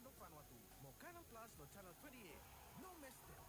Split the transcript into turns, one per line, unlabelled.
Vanuatu, mo Canal Plus no Channel 28. No miss them.